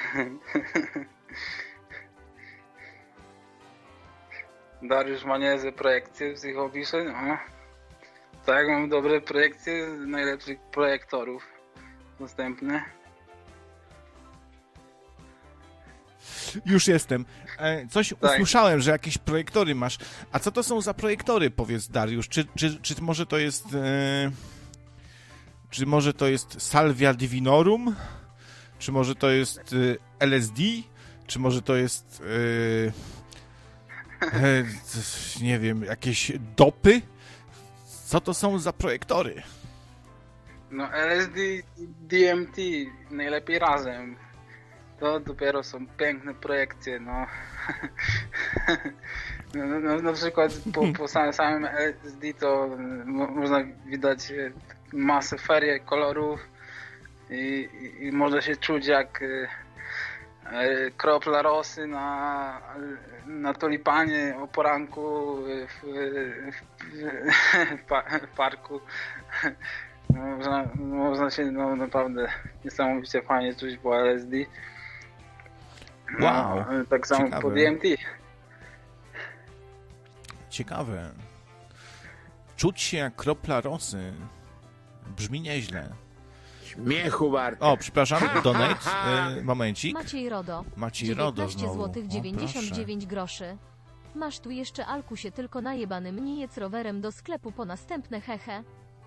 Dariusz ma niezłe projekcje w tych opisie, no. Tak, mam dobre projekcje z najlepszych projektorów dostępne. Już jestem. Coś Tak. usłyszałem, że jakieś projektory masz. A co to są za projektory, powiedz Dariusz? Czy może to jest... Czy może to jest Salvia Divinorum? Czy może to jest LSD? Czy może to jest... nie wiem, jakieś dopy? Co to są za projektory? No LSD i DMT najlepiej razem. To dopiero są piękne projekcje, no. No na przykład po samym LSD to można widać masę ferii kolorów i można się czuć jak kropla rosy na tulipanie o poranku w parku. Można się naprawdę niesamowicie fajnie czuć po LSD. Wow, tak samo ciekawe. po DMT. Ciekawe. Czuć się jak kropla rosy. Brzmi nieźle. Śmiechu warte. O, przepraszam, donate, momencik. Maciej Rodo. Maciej Rodo 19 znowu. zł O, 99 groszy. Masz tu jeszcze Alkusie, tylko najebany mnie jedz rowerem do sklepu po następne hehe.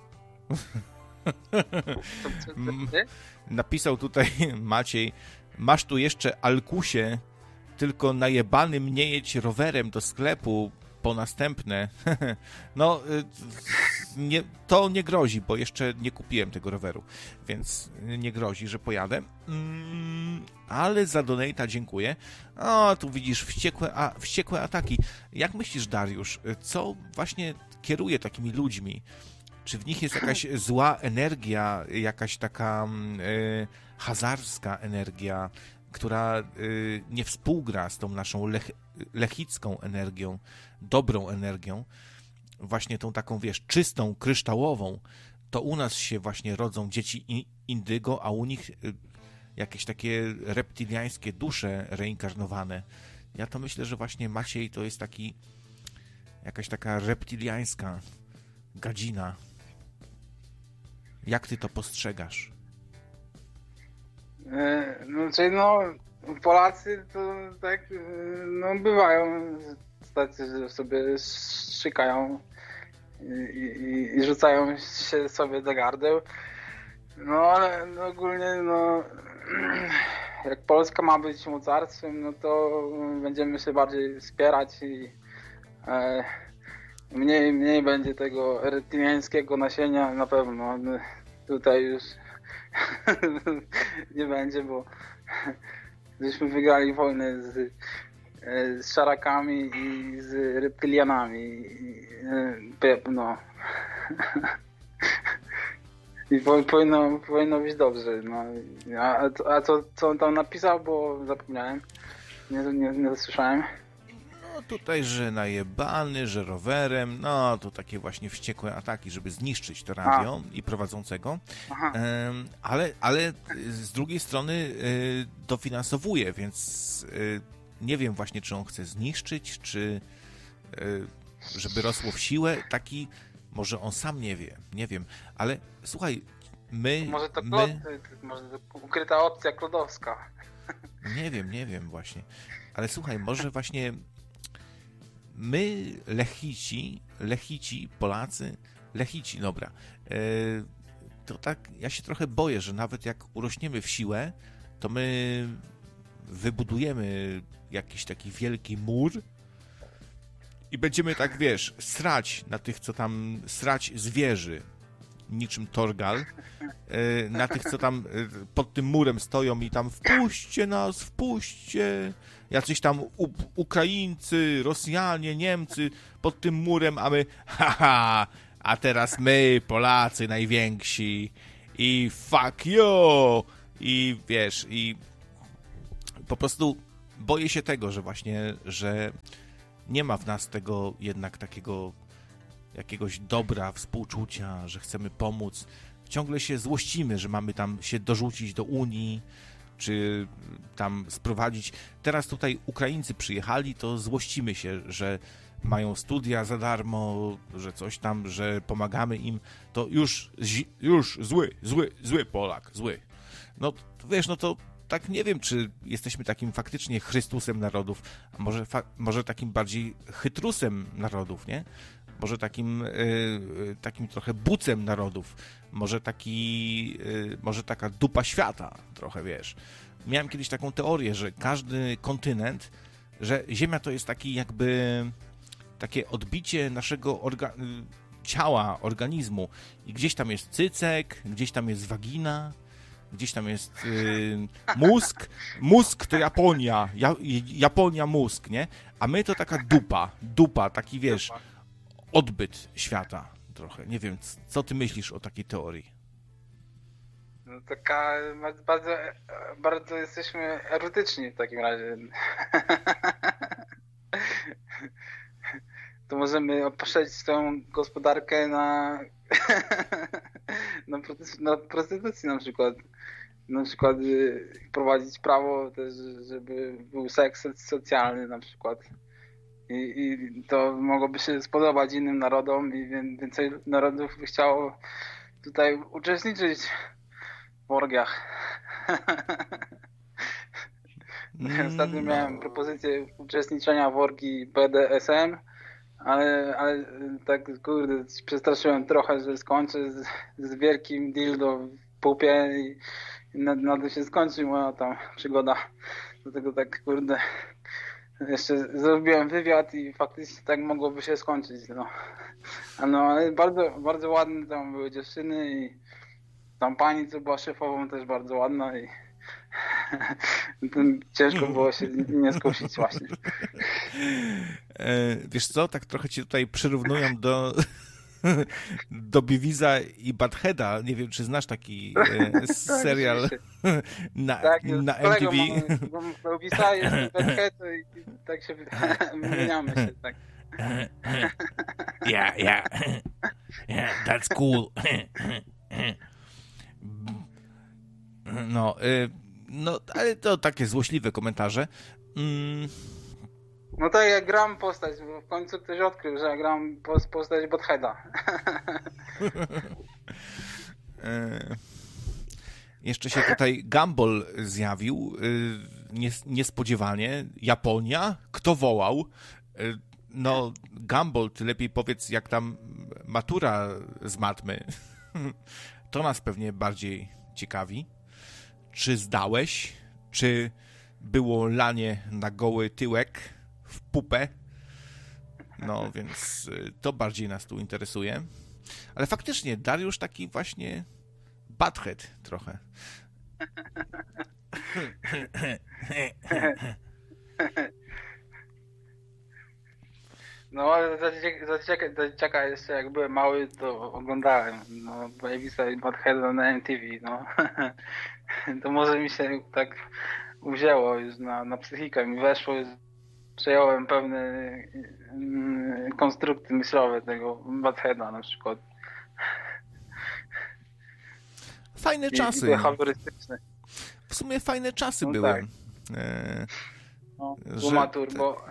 Napisał tutaj Maciej, masz tu jeszcze Alkusie, tylko najebany mnie jedź rowerem do sklepu po następne. No, to nie grozi, bo jeszcze nie kupiłem tego roweru, więc nie grozi, że pojadę. Ale za donate'a dziękuję. O, tu widzisz wściekłe ataki. Jak myślisz, Dariusz, co właśnie kieruje takimi ludźmi? Czy w nich jest jakaś zła energia, jakaś taka hazarska energia, która nie współgra z tą naszą lechicką energią, dobrą energią, właśnie tą taką, wiesz, czystą, kryształową? To u nas się właśnie rodzą dzieci indygo, a u nich jakieś takie reptiliańskie dusze reinkarnowane. Ja to myślę, że właśnie Maciej to jest jakaś taka reptiliańska gadzina. Jak ty to postrzegasz? Polacy to tak, bywają tacy, że sobie szykają i rzucają się sobie do gardeł. No ale ogólnie, jak Polska ma być mocarstwem, no to będziemy się bardziej wspierać i mniej będzie tego reptiliańskiego nasienia na pewno. Tutaj już nie będzie, bo żeśmy wygrali wojnę z szarakami i z reptylianami. No. I powinno być dobrze. No. A co on tam napisał, bo zapomniałem. Nie słyszałem. No tutaj, że najebany, że rowerem, no to takie właśnie wściekłe ataki, żeby zniszczyć to radio i prowadzącego. Ale z drugiej strony dofinansowuje, więc nie wiem właśnie, czy on chce zniszczyć, czy żeby rosło w siłę. Taki, może on sam nie wiem, ale słuchaj, Może to może to ukryta opcja klodowska. Nie wiem właśnie, ale słuchaj, może właśnie my, Lechici, Polacy, dobra, to tak, ja się trochę boję, że nawet jak urośniemy w siłę, to my wybudujemy jakiś taki wielki mur i będziemy tak, wiesz, srać na tych, co tam, srać zwierzy, niczym Torgal, na tych, co tam pod tym murem stoją i tam wpuśćcie nas, wpuśćcie, jacyś tam Ukraińcy, Rosjanie, Niemcy pod tym murem, a my, haha, a teraz my, Polacy najwięksi i fuck you, i wiesz, i po prostu boję się tego, że właśnie, że nie ma w nas tego jednak takiego jakiegoś dobra, współczucia, że chcemy pomóc. Ciągle się złościmy, że mamy tam się dorzucić do Unii, czy tam sprowadzić. Teraz tutaj Ukraińcy przyjechali, to złościmy się, że mają studia za darmo, że coś tam, że pomagamy im, to już zły Polak, zły. No wiesz, no to tak nie wiem, czy jesteśmy takim faktycznie Chrystusem narodów, a może takim bardziej chytrusem narodów, nie? Może takim trochę bucem narodów, może taka dupa świata trochę, wiesz. Miałem kiedyś taką teorię, że każdy kontynent, że Ziemia to jest taki jakby takie odbicie naszego ciała, organizmu i gdzieś tam jest cycek, gdzieś tam jest wagina, gdzieś tam jest mózg to Japonia, Japonia mózg, nie? A my to taka dupa, taki wiesz, odbyt świata trochę. Nie wiem, co ty myślisz o takiej teorii? No taka, bardzo jesteśmy erotyczni w takim razie. To możemy poszerzyć swoją gospodarkę na prostytucji na przykład. Na przykład wprowadzić prawo też, żeby był seks socjalny na przykład. I to mogłoby się spodobać innym narodom i więcej narodów by chciało tutaj uczestniczyć w orgiach. Ostatnio miałem propozycję uczestniczenia w orgii BDSM, ale tak kurde przestraszyłem trochę, że skończę z wielkim dildo w pupie i na to się skończy moja tam przygoda. Dlatego tak kurde jeszcze zrobiłem wywiad i faktycznie tak mogłoby się skończyć. Ale bardzo, bardzo ładne tam były dziewczyny i tam pani, co była szefową, też bardzo ładna i ciężko było się nie skusić właśnie. Wiesz co, tak trochę cię tutaj przyrównują do Beavisa i Buttheada. Nie wiem, czy znasz taki serial na MTV. Beavisa jest Butthead i tak się wymieniamy się. Tak. Yeah, that's cool. No, ale to takie złośliwe komentarze. No tak, ja gram postać, bo w końcu ktoś odkrył, że ja gram postać Buttheada. Jeszcze się tutaj Gumball zjawił, niespodziewanie. Japonia? Kto wołał? No, Gumball, ty lepiej powiedz, jak tam matura z matmy. To nas pewnie bardziej ciekawi. Czy zdałeś? Czy było lanie na goły tyłek w pupę? No, więc to bardziej nas tu interesuje. Ale faktycznie, Dariusz taki właśnie butthead trochę. No, zacieka jeszcze jak byłem mały, to oglądałem Beavisa i Buttheada na MTV, no. To może mi się tak uwzięło już na psychikę, mi weszło, przejąłem pewne konstrukty myślowe tego Buttheada na przykład. Fajne czasy. W sumie fajne czasy były. Tak. Turbo.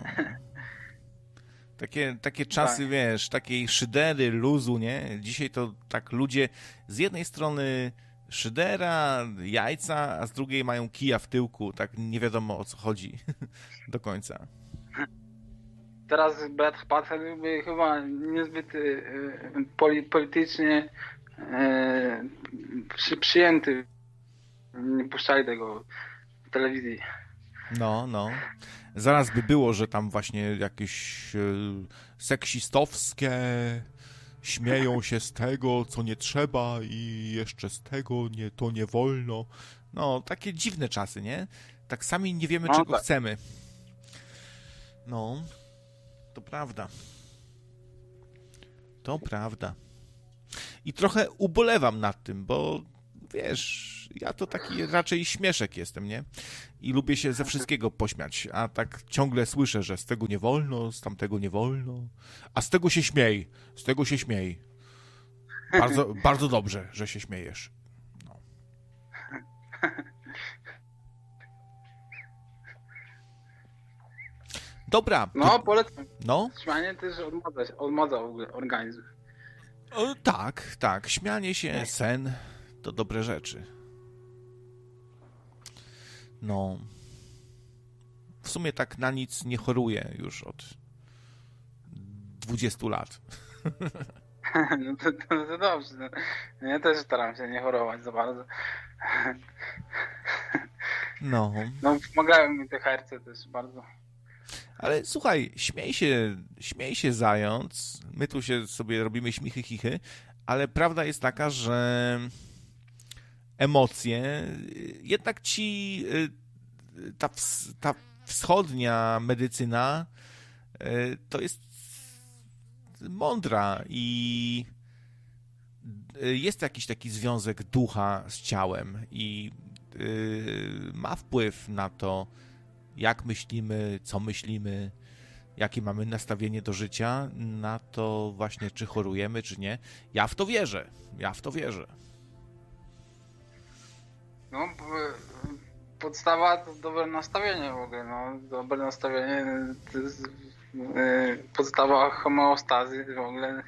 Takie czasy, tak. Wiesz, takiej szydery, luzu, nie? Dzisiaj to tak ludzie z jednej strony szydera, jajca, a z drugiej mają kija w tyłku. Tak nie wiadomo, o co chodzi do końca. Teraz Butthead by chyba niezbyt politycznie przyjęty. Nie puszczali tego w telewizji. No. Zaraz by było, że tam właśnie jakieś seksistowskie śmieją się z tego, co nie trzeba i jeszcze z tego to nie wolno. No, takie dziwne czasy, nie? Tak sami nie wiemy, czego chcemy. No, to prawda. To prawda. I trochę ubolewam nad tym, bo wiesz, ja to taki raczej śmieszek jestem, nie? I lubię się ze wszystkiego pośmiać, a tak ciągle słyszę, że z tego nie wolno, z tamtego nie wolno, a z tego się śmiej. Bardzo, bardzo dobrze, że się śmiejesz. No. Dobra. No, polecam. No? Śmianie też odmadza w ogóle organizm. Tak. Śmianie się, sen to dobre rzeczy. No. W sumie tak na nic nie choruję już od 20 lat. No to dobrze. No. Ja też staram się nie chorować za bardzo. No. No, pomagają mi te herce też bardzo. Ale słuchaj, śmiej się zając. My tu się sobie robimy śmichy, chichy, ale prawda jest taka, że emocje jednak ci ta wschodnia medycyna to jest mądra i jest jakiś taki związek ducha z ciałem i ma wpływ na to, jak myślimy, co myślimy, jakie mamy nastawienie do życia, na to właśnie, czy chorujemy, czy nie. Ja w to wierzę. No, podstawa to dobre nastawienie w ogóle. No, dobre nastawienie to jest podstawa homeostazy w ogóle.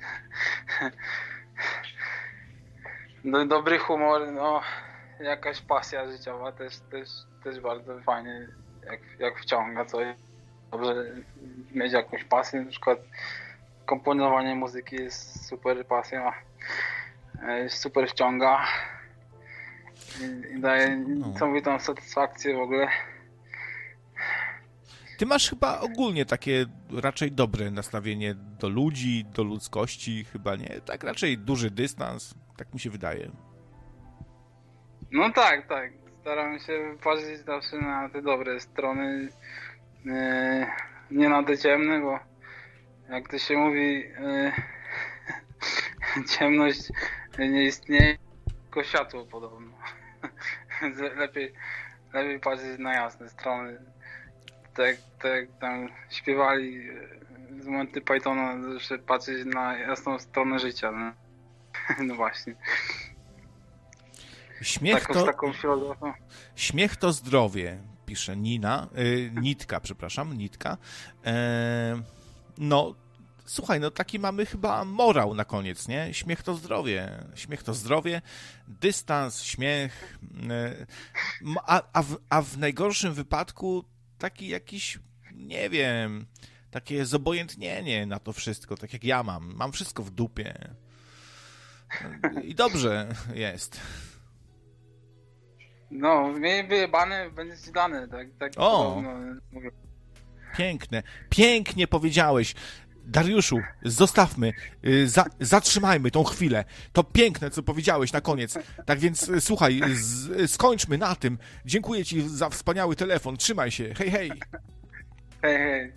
Dobry humor, no, jakaś pasja życiowa też bardzo fajnie, jak wciąga coś. Dobrze mieć jakąś pasję, na przykład komponowanie muzyki jest super pasja, super wciąga i daje niesamowitą satysfakcję w ogóle. Ty masz chyba ogólnie takie raczej dobre nastawienie do ludzi, do ludzkości, chyba nie? Tak raczej duży dystans, tak mi się wydaje. No tak. Staram się patrzeć zawsze na te dobre strony, nie na te ciemne, bo jak to się mówi, ciemność nie istnieje, tylko światło podobno. Lepiej patrzeć na jasne strony. Tak tam śpiewali z Monty Pythona, że patrzeć na jasną stronę życia. No właśnie. Śmiech to zdrowie, pisze Nitka. No, słuchaj, no taki mamy chyba morał na koniec, nie? Śmiech to zdrowie, dystans, śmiech, a w najgorszym wypadku taki jakiś, nie wiem, takie zobojętnienie na to wszystko, tak jak ja mam wszystko w dupie i dobrze jest. No, miej wyjebane, będzie ci dane, tak. O! Mówię. Pięknie powiedziałeś. Dariuszu, zostawmy, zatrzymajmy tą chwilę. To piękne, co powiedziałeś na koniec. Tak więc, słuchaj, skończmy na tym. Dziękuję ci za wspaniały telefon. Trzymaj się. Hej. Hej.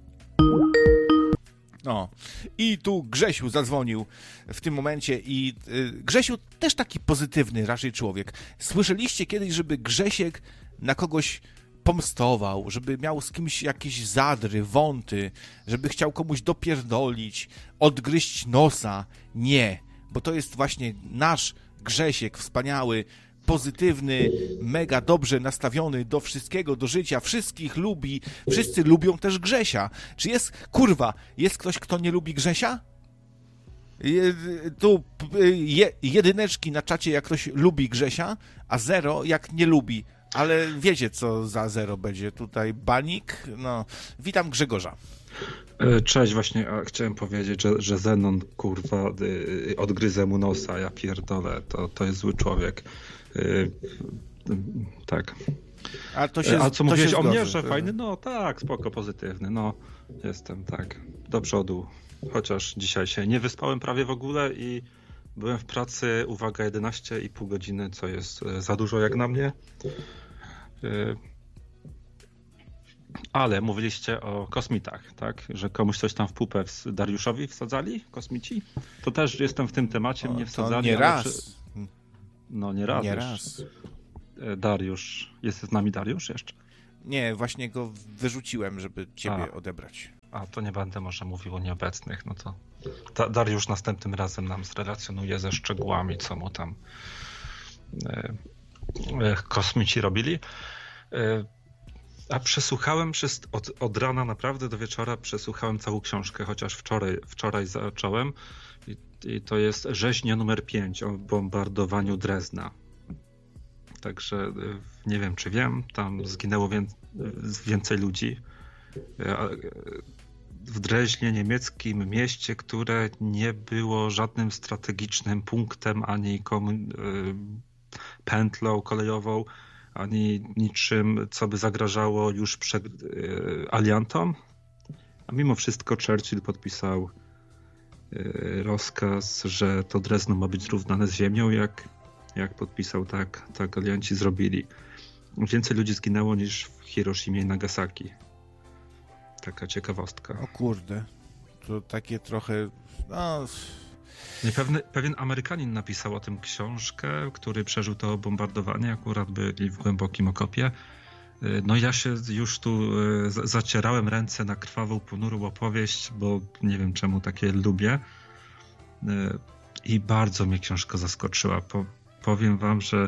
No. I tu Grzesiu zadzwonił w tym momencie i Grzesiu też taki pozytywny raczej człowiek. Słyszeliście kiedyś, żeby Grzesiek na kogoś pomstował, żeby miał z kimś jakieś zadry, wąty, żeby chciał komuś dopierdolić, odgryźć nosa? Nie, bo to jest właśnie nasz Grzesiek, wspaniały, pozytywny, mega dobrze nastawiony do wszystkiego, do życia, wszystkich lubi, wszyscy lubią też Grzesia. Czy jest ktoś, kto nie lubi Grzesia? Tu jedyneczki na czacie, jak ktoś lubi Grzesia, a 0 jak nie lubi. Ale wiecie, co za 0 będzie tutaj. Banik? No, witam Grzegorza. Cześć, właśnie chciałem powiedzieć, że Zenon, kurwa, odgryzę mu nosa, ja pierdolę, to jest zły człowiek. Tak. A co mówiłeś o mnie, że fajny? No tak, spoko, pozytywny, no jestem, tak, do przodu. Chociaż dzisiaj się nie wyspałem prawie w ogóle i byłem w pracy, uwaga, 11,5 godziny, co jest za dużo jak na mnie. Ale mówiliście o kosmitach, tak? Że komuś coś tam w pupę Dariuszowi wsadzali, kosmici? To też jestem w tym temacie, mnie wsadzali. Nie raz. No nie raz. Nie raz. Dariusz, jest z nami Dariusz jeszcze? Nie, właśnie go wyrzuciłem, żeby ciebie odebrać. A to nie będę może mówił o nieobecnych, no to Dariusz następnym razem nam zrelacjonuje ze szczegółami, co mu tam kosmici robili. A przesłuchałem od rana naprawdę do wieczora przesłuchałem całą książkę, chociaż wczoraj zacząłem. I to jest Rzeźnia numer 5 o bombardowaniu Drezna. Także nie wiem, czy wiem, tam zginęło więcej ludzi. W Dreźnie, niemieckim mieście, które nie było żadnym strategicznym punktem, ani pętlą kolejową, ani niczym, co by zagrażało już przed aliantom. A mimo wszystko Churchill podpisał rozkaz, że to Drezno ma być zrównane z ziemią, jak podpisał, tak alianci zrobili. Więcej ludzi zginęło niż w Hiroshimie i Nagasaki. Taka ciekawostka. O kurde, to takie trochę... No... Pewien Amerykanin napisał o tym książkę, który przeżył to bombardowanie, akurat byli w głębokim okopie. No ja się już tu zacierałem ręce na krwawą, ponurą opowieść, bo nie wiem czemu takie lubię. I bardzo mnie książka zaskoczyła. Powiem wam, że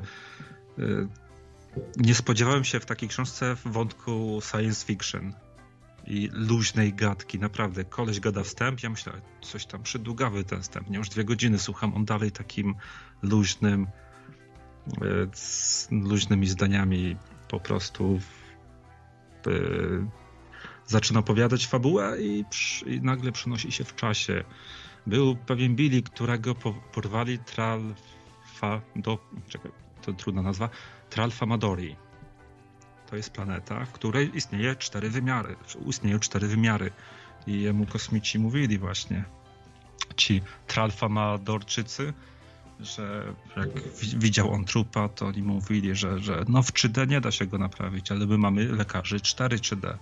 nie spodziewałem się w takiej książce wątku science fiction i luźnej gadki. Naprawdę, koleś gada wstęp, ja myślałem, coś tam przydługawy ten wstęp. Nie, już 2 godziny słucham, on dalej takim luźnym, z luźnymi zdaniami po prostu zaczyna opowiadać fabułę i nagle przenosi się w czasie. Był pewien Billy, którego porwali to trudna nazwa, Tralfamadori. To jest planeta, w której istnieją 4 wymiary. I jemu kosmici mówili właśnie, ci Tralfamadorczycy, że jak widział on trupa, to oni mówili, że no w 3D nie da się go naprawić, ale my mamy lekarzy 4D.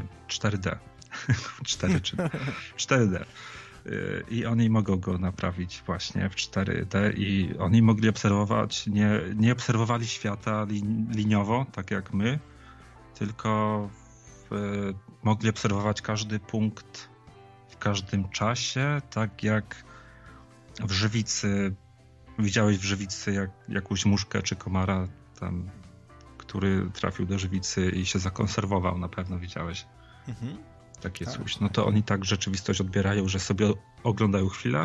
I oni mogą go naprawić właśnie w 4D i oni mogli obserwować, nie obserwowali świata liniowo, tak jak my, tylko mogli obserwować każdy punkt w każdym czasie, tak jak w żywicy. Widziałeś w żywicy jakąś muszkę czy komara tam, który trafił do żywicy i się zakonserwował, na pewno widziałeś. Takie coś. No to oni tak rzeczywistość odbierają, że sobie oglądają chwilę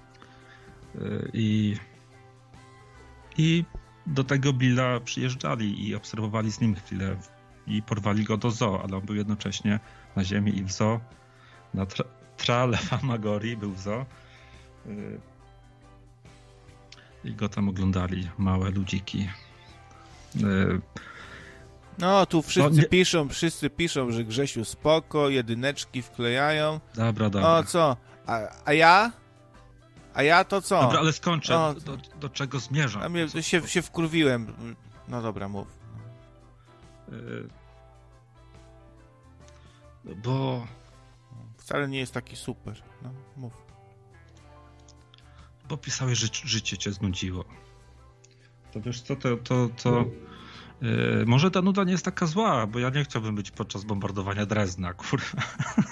i do tego Billa przyjeżdżali i obserwowali z nim chwilę i porwali go do zoo, ale on był jednocześnie na ziemi i w zoo. Na Tralfamadori był w zoo i go tam oglądali, małe ludziki. No, tu wszyscy piszą, że Grzesiu spoko, jedyneczki wklejają. Dobra. O, co? A ja? A ja to co? Dobra, ale skończę. No, do czego zmierzam? A mnie się wkurwiłem. No dobra, mów. Bo... Wcale nie jest taki super. No, mów. Bo pisałeś, że życie cię znudziło. To wiesz co, może ta nuda nie jest taka zła, bo ja nie chciałbym być podczas bombardowania Drezna, kurwa.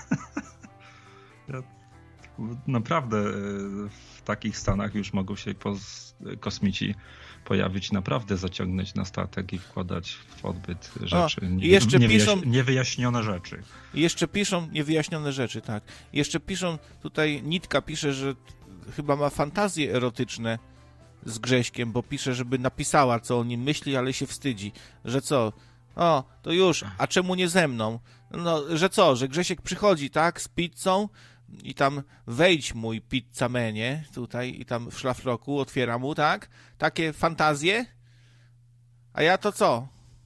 Naprawdę w takich stanach już mogą się kosmici pojawić, naprawdę zaciągnąć na statek i wkładać w odbyt rzeczy. Niewyjaśnione rzeczy. Jeszcze piszą niewyjaśnione rzeczy, tak. Jeszcze piszą, tutaj Nitka pisze, że chyba ma fantazje erotyczne z Grześkiem, bo pisze, żeby napisała, co o nim myśli, ale się wstydzi. Że co? O, to już, a czemu nie ze mną? No, że co? Że Grzesiek przychodzi, tak, z pizzą i tam wejdź mój pizzamenie tutaj i tam w szlafroku otwiera mu, tak? Takie fantazje? A ja to co?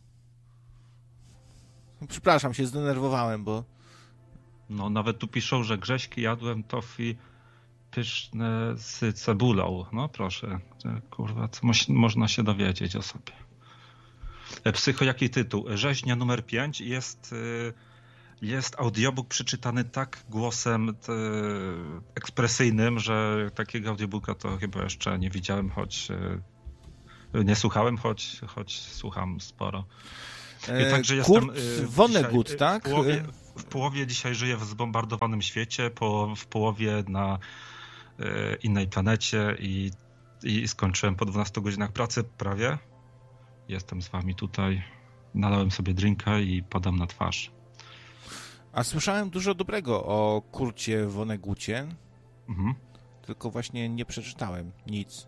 Przepraszam, się zdenerwowałem, bo... No, nawet tu piszą, że Grześki jadłem tofi pyszne z cebulą. No proszę, kurwa, co można się dowiedzieć o sobie. Psycho, jaki tytuł? Rzeźnia numer 5 jest audiobook przeczytany tak głosem ekspresyjnym, że takiego audiobooka to chyba jeszcze nie widziałem, choć nie słuchałem, choć słucham sporo. Także jestem Vonnegut, dzisiaj, tak? W połowie dzisiaj żyję w zbombardowanym świecie, w połowie na innej planecie i skończyłem po 12 godzinach pracy prawie. Jestem z wami tutaj nalałem sobie drinka i padam na twarz. A słyszałem dużo dobrego o Kurcie Vonnegucie, tylko właśnie nie przeczytałem nic.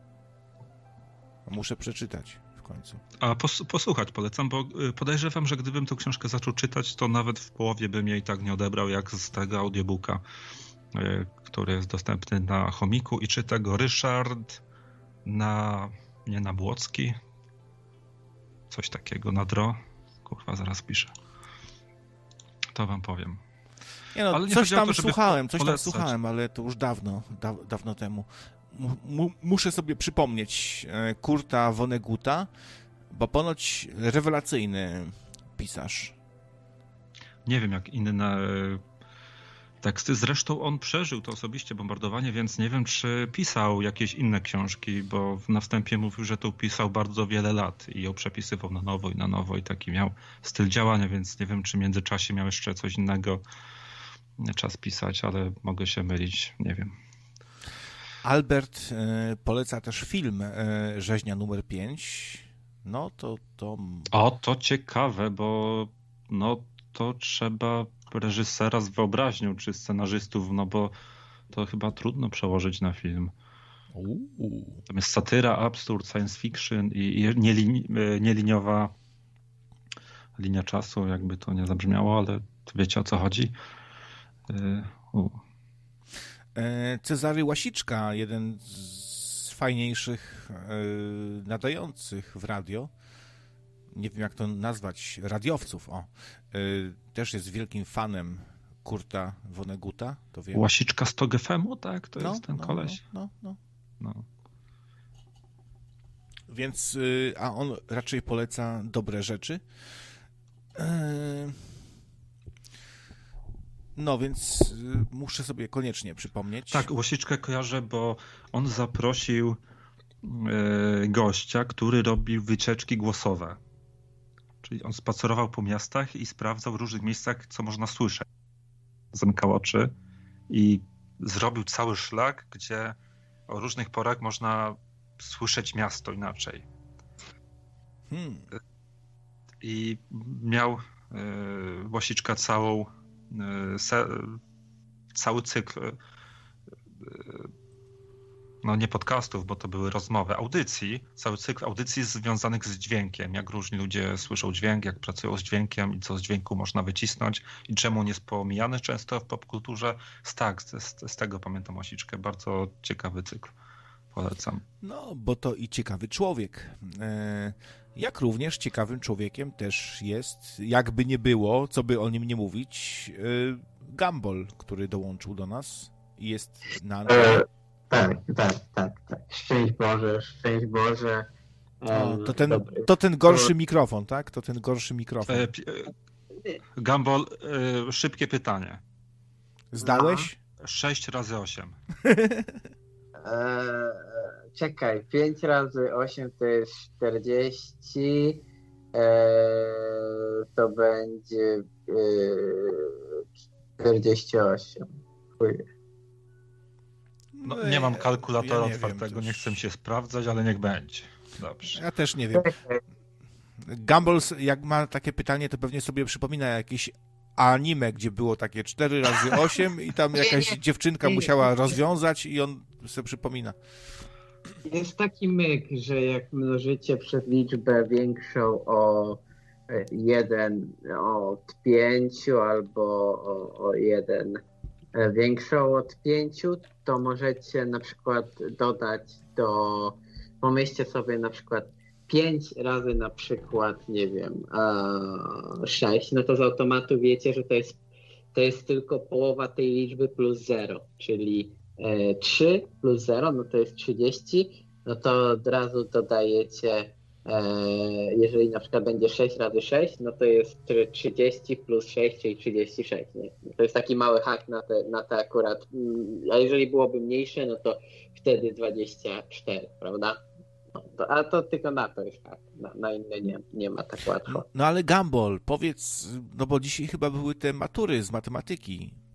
Muszę przeczytać w końcu. A posłuchać polecam, bo podejrzewam, że gdybym tę książkę zaczął czytać, to nawet w połowie bym jej tak nie odebrał, jak z tego audiobooka, który jest dostępny na Chomiku i czyta go Ryszard nie Nabłocki, coś takiego, Kurwa, zaraz piszę. To wam powiem. Nie no, ale coś tam słuchałem, ale to już dawno temu. Muszę sobie przypomnieć Kurta Vonneguta, bo ponoć rewelacyjny pisarz. Nie wiem, jak inne teksty. Zresztą on przeżył to osobiście bombardowanie, więc nie wiem, czy pisał jakieś inne książki, bo na wstępie mówił, że to pisał bardzo wiele lat i ją przepisywał na nowo i taki miał styl działania, więc nie wiem, czy w międzyczasie miał jeszcze coś innego czas pisać, ale mogę się mylić, nie wiem. Albert poleca też film Rzeźnia numer 5. No to... O, to ciekawe, bo no to trzeba reżysera z wyobraźnią, czy scenarzystów, no bo to chyba trudno przełożyć na film. Tam jest satyra, absurd, science fiction i nieliniowa linia czasu, jakby to nie zabrzmiało, ale wiecie, o co chodzi. Cezary Łasiczka, jeden z fajniejszych nadających w radio, nie wiem jak to nazwać, radiowców, też jest wielkim fanem Kurta Vonneguta, to wiem. Łasiczka z TOG FM-u, tak? To jest ten koleś. No. Więc, a on raczej poleca dobre rzeczy. No więc muszę sobie koniecznie przypomnieć. Tak, Łasiczkę kojarzę, bo on zaprosił gościa, który robił wycieczki głosowe. Czyli on spacerował po miastach i sprawdzał w różnych miejscach, co można słyszeć. Zamykał oczy i zrobił cały szlak, gdzie o różnych porach można słyszeć miasto inaczej. I miał Łasiczka cały cykl no nie podcastów, bo to były rozmowy, audycji, cały cykl audycji związanych z dźwiękiem, jak różni ludzie słyszą dźwięk, jak pracują z dźwiękiem i co z dźwięku można wycisnąć i czemu on jest pomijany często w popkulturze. Z tego pamiętam Łasiczkę, bardzo ciekawy cykl, polecam. No, bo to i ciekawy człowiek. Jak również ciekawym człowiekiem też jest, jakby nie było, co by o nim nie mówić, Gumball, który dołączył do nas i jest na... Tak. Szczęść Boże. To ten gorszy mikrofon, tak? To ten gorszy mikrofon. Gumball, szybkie pytanie. Zdałeś? 6 razy 8. Czekaj, 5 razy 8 to jest 40. To będzie 48. No, nie mam kalkulatora otwartego, nie chcę się sprawdzać, ale niech będzie. Dobrze. Ja też nie wiem. Gumball, jak ma takie pytanie, to pewnie sobie przypomina jakieś anime, gdzie było takie 4 razy 8 i tam jakaś dziewczynka musiała rozwiązać i on sobie przypomina. Jest taki myk, że jak mnożycie przez liczbę większą o 1 od 5 albo o 1 większą od 5, to możecie na przykład dodać pomyślcie sobie na przykład 5 razy na przykład, nie wiem, 6, no to z automatu wiecie, że to jest tylko połowa tej liczby plus 0, czyli 3 plus 0, no to jest 30, no to od razu dodajecie, jeżeli na przykład będzie 6 razy 6, no to jest 30 plus 6, czyli 36. Nie? To jest taki mały hack na te akurat, a jeżeli byłoby mniejsze, no to wtedy 24, prawda? A to tylko na to jest hack, na inne nie ma tak łatwo. No ale Gumball, powiedz, no bo dzisiaj chyba były te matury z matematyki.